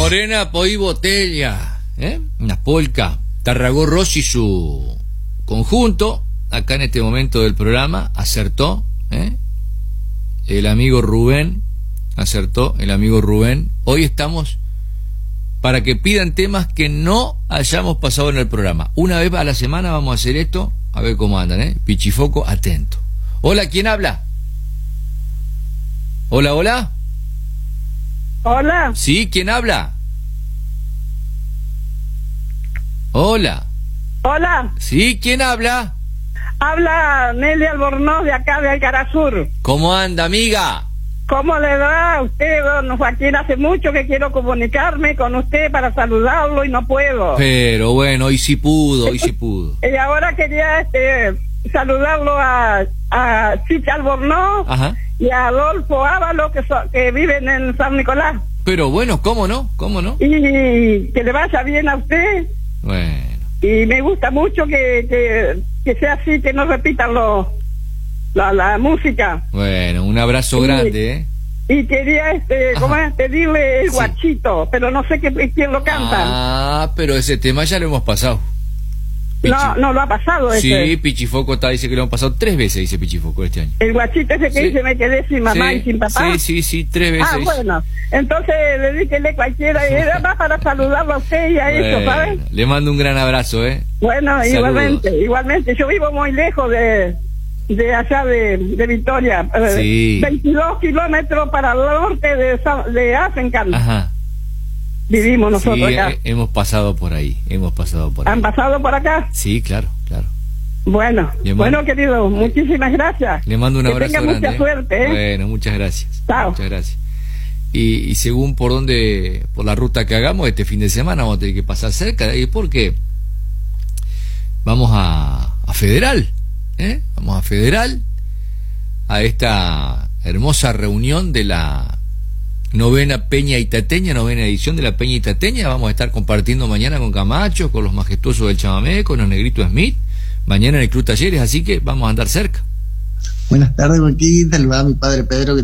Morena Poi Botella, una polca. Tarragó Rossi su conjunto, acá en este momento del programa, acertó, el amigo Rubén, acertó, el amigo Rubén. Hoy estamos para que pidan temas que no hayamos pasado en el programa. Una vez a la semana vamos a hacer esto, a ver cómo andan, Pichifoco, atento. Hola, ¿quién habla? Hola, hola. Hola. Sí, ¿quién habla? Hola. Hola. Sí, ¿quién habla? Habla Nelly Albornoz de acá de Alcarazur. ¿Cómo anda, amiga? ¿Cómo le va a usted, don Joaquín? Hace mucho que quiero comunicarme con usted para saludarlo y no puedo. Pero bueno, hoy sí pudo, hoy sí pudo. Y ahora quería saludarlo a Chicha Albornoz. Ajá. Y a Adolfo Ávalo, que viven en San Nicolás. Pero bueno, ¿cómo no? ¿Cómo no? Y que le vaya bien a usted. Bueno. Y me gusta mucho que sea así, que no repitan la música. Bueno, un abrazo grande, Y quería pedirle el guachito, pero no sé quién lo canta. Ah, pero ese tema ya lo hemos pasado. No lo ha pasado ese. Sí, Pichifoco dice que lo han pasado 3 veces, dice Pichifoco, este año. El guachito ese que dice me quedé sin mamá y sin papá. Sí, 3 veces. Ah, bueno, entonces dedíquele cualquiera, era más para saludarlo a usted y a eso, ¿sabes? Le mando un gran abrazo, Bueno, Saludos. igualmente, yo vivo muy lejos de allá de Victoria, Sí. 22 kilómetros para el norte de Asencan. Ajá. Vivimos nosotros acá. Hemos pasado por ahí, ¿Han pasado por acá? Sí, claro. Bueno, querido, muchísimas gracias. Le mando un abrazo grande. Que tenga mucha suerte, Bueno, muchas gracias. Chao. Muchas gracias. Y según por la ruta que hagamos este fin de semana, vamos a tener que pasar cerca de ahí porque vamos a Federal, Vamos a Federal, a esta hermosa reunión de la novena Peña Itateña, novena edición de la Peña Itateña. Vamos a estar compartiendo mañana con Camacho, con los majestuosos del Chamamé, con los Negritos Smith, mañana en el Club Talleres, así que vamos a andar cerca. Buenas tardes, Joaquín. Saludaba a mi padre Pedro, que